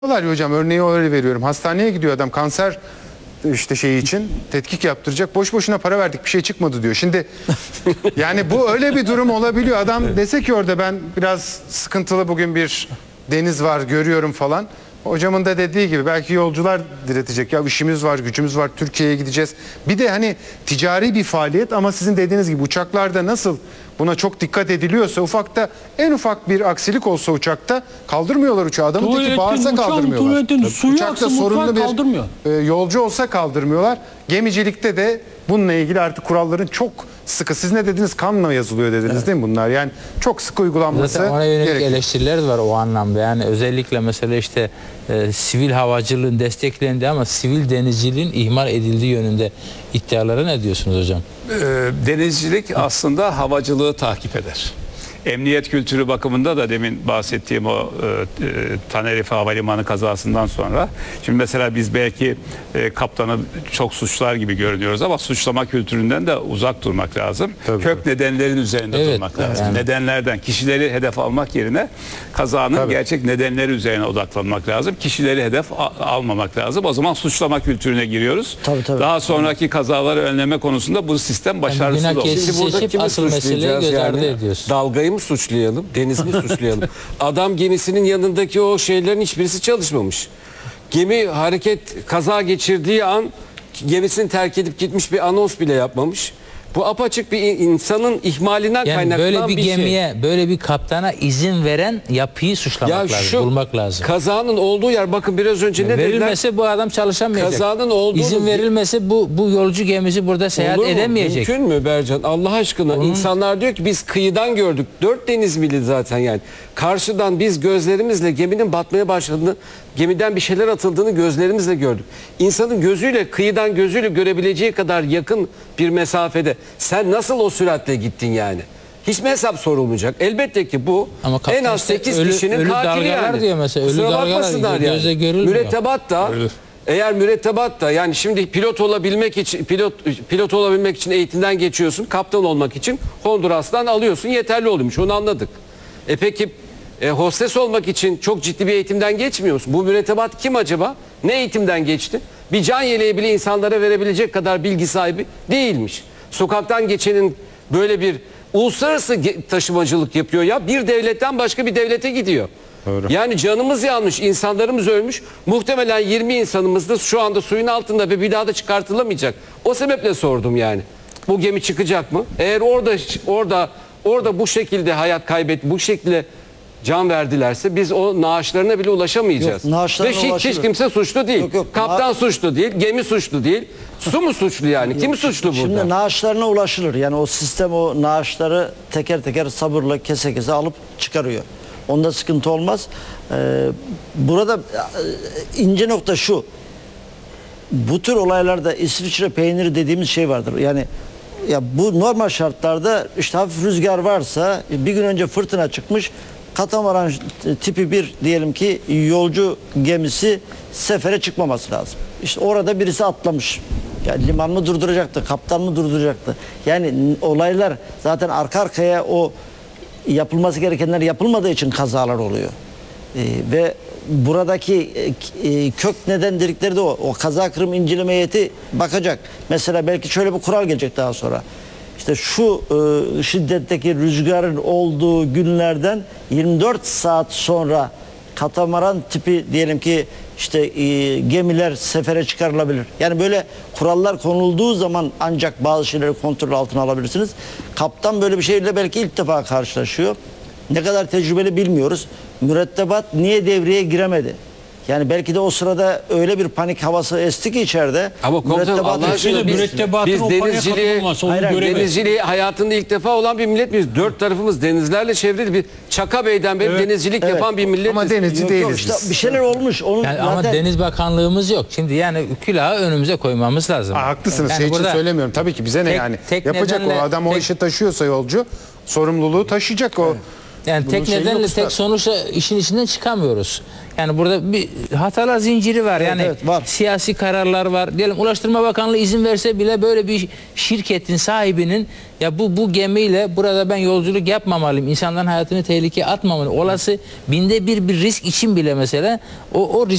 Var ya hocam, örneği öyle veriyorum. Hastaneye gidiyor adam, kanser işte şeyi için tetkik yaptıracak. Boş boşuna para verdik, bir şey çıkmadı diyor. Şimdi yani bu öyle bir durum olabiliyor. Adam dese ki orada ben biraz sıkıntılı, bugün bir deniz var görüyorum falan. Hocamın da dediği gibi belki yolcular diretecek. Ya işimiz var, gücümüz var, Türkiye'ye gideceğiz. Bir de hani ticari bir faaliyet ama sizin dediğiniz gibi uçaklarda nasıl buna çok dikkat ediliyorsa, ufakta en ufak bir aksilik olsa uçakta kaldırmıyorlar uçağı. Adamın teki bağırsa kaldırmıyorlar. Uçakta sorunlu bir yolcu olsa kaldırmıyorlar. Gemicilikte de bununla ilgili artık kuralların çok sıkı. Siz ne dediniz? Kanla yazılıyor dediniz, değil mi bunlar? Yani çok sıkı uygulanması zaten ona yönelik gerekiyor. eleştiriler de var o anlamda. Yani özellikle mesela işte sivil havacılığın desteklendiği ama sivil denizciliğin ihmal edildiği yönünde iddialara ne diyorsunuz hocam? Denizcilik aslında havacılığı takip eder. Emniyet kültürü bakımında da demin bahsettiğim o Tenerife Havalimanı kazasından sonra, şimdi mesela biz belki kaptanı çok suçlar gibi görünüyoruz ama suçlama kültüründen de uzak durmak lazım. Tabii, Kök nedenlerin üzerinde durmak lazım. Yani. Nedenlerden, kişileri hedef almak yerine kazanın gerçek nedenleri üzerine odaklanmak lazım. Kişileri hedef almamak lazım. O zaman suçlama kültürüne giriyoruz. Tabii. Daha sonraki kazaları önleme konusunda bu sistem başarısız Yani oldu. günah seçip asıl meseleyi göz ardı ediyorsun. Dalgayı mı suçlayalım, denizi mi suçlayalım? Adam gemisinin yanındaki o şeylerin hiçbirisi çalışmamış. Gemi kaza geçirdiği an gemisini terk edip gitmiş, bir anons bile yapmamış. Bu apaçık bir insanın ihmalinden Yani kaynaklanan böyle bir şey. gemiye, böyle bir kaptana izin veren yapıyı suçlamak lazım, bulmak lazım. Kazanın olduğu yer, bakın biraz önce ne dediler? Verilmese bu adam çalışamayacak. Kazanın olduğunu, İzin verilmese bu yolcu gemisi burada seyahat olur mu? edemeyecek. Mümkün mü Bercan? Allah aşkına, insanlar diyor ki biz kıyıdan gördük. 4 deniz mili zaten yani. Karşıdan biz gözlerimizle geminin batmaya başladığını, gemiden bir şeyler atıldığını gözlerimizle gördük. İnsanın gözüyle, kıyıdan gözüyle görebileceği kadar yakın bir mesafede sen nasıl o süratle gittin yani? Hiç mi hesap sorulmayacak? Elbette ki bu Ama en az 8 kişinin ölü katili yani. Diyor mesela, Kusura ölü bakmasınlar dalgalar gözle görülmüyor. Mürettebat da eğer mürettebat da, yani şimdi pilot olabilmek için eğitimden geçiyorsun, kaptan olmak için Honduras'tan alıyorsun, yeterli oluyormuş, onu anladık. Peki hostes olmak için çok ciddi bir eğitimden geçmiyor musun? Bu mürettebat kim acaba? Ne eğitimden geçti? Bir can yeleği bile insanlara verebilecek kadar bilgi sahibi değilmiş. Sokaktan geçenin böyle bir uluslararası taşımacılık yapıyor ya. Bir devletten başka bir devlete gidiyor. Doğru. Yani canımız yanmış, insanlarımız ölmüş. Muhtemelen 20 insanımız da şu anda suyun altında ve bir daha da çıkartılamayacak. O sebeple sordum yani. Bu gemi çıkacak mı? Eğer orada bu şekilde hayat bu şekilde can verdilerse biz o naaşlarına bile ulaşamayacağız. Ve hiç kimse suçlu değil. Kaptan suçlu değil, gemi suçlu değil. Su mu suçlu yani? Kim suçlu burada? Şimdi naaşlarına ulaşılır. Yani o sistem o naaşları teker teker sabırla kese kese alıp çıkarıyor. Onda sıkıntı olmaz. Burada ince nokta şu. Bu tür olaylarda İsviçre peyniri dediğimiz şey vardır. Yani ya bu normal şartlarda işte hafif rüzgar varsa, bir gün önce fırtına çıkmış, katamaran tipi bir diyelim ki yolcu gemisi sefere çıkmaması lazım. İşte orada birisi atlamış. Yani liman mı durduracaktı, kaptan mı durduracaktı? Yani olaylar zaten arka arkaya, o yapılması gerekenler yapılmadığı için kazalar oluyor. Ve buradaki kök neden dedikleri de o. O kaza kırım inceleme heyeti bakacak. Mesela belki şöyle bir kural gelecek daha sonra. İşte şu şiddetteki rüzgarın olduğu günlerden 24 saat sonra katamaran tipi diyelim ki işte gemiler sefere çıkarılabilir. Yani böyle kurallar konulduğu zaman ancak bazı şeyleri kontrol altına alabilirsiniz. Kaptan böyle bir şeyle belki ilk defa karşılaşıyor. Ne kadar tecrübeli bilmiyoruz. Mürettebat niye devreye giremedi? Yani belki de o sırada öyle bir panik havası esti ki içeride. Ama komutanım, Allah aşkına biz denizciliği hayatında ilk defa olan bir millet miyiz? Dört tarafımız denizlerle çevrili. Bir Çaka Bey'den beri denizcilik yapan bir millet. Ama denizci değiliz işte biz. bir şeyler olmuş. Onun Yani zaten... Ama Deniz Bakanlığımız yok. Şimdi yani külahı önümüze koymamız lazım. Haklısınız. Yani Şey için burada söylemiyorum. Tabii ki bize ne yani? Yapacak o adam, o işi taşıyorsa yolcu sorumluluğu taşıyacak o. Yani Bunun tek şeyi yok nedenle üstad. tek sonuçla işin içinden çıkamıyoruz. Yani burada bir hatalar zinciri var. Yani evet, var. siyasi kararlar var. Diyelim Ulaştırma Bakanlığı izin verse bile böyle bir şirketin sahibinin ya bu gemiyle burada ben yolculuk yapmamalıyım. İnsanların hayatını tehlikeye atmamalıyım. Olası binde bir risk için bile mesela o